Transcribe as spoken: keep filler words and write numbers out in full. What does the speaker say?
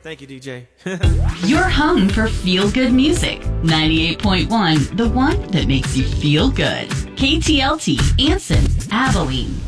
Thank you, D J. Your home for feel-good music. ninety-eight point one, the one that makes you feel good. K T L T, Anson, Abilene.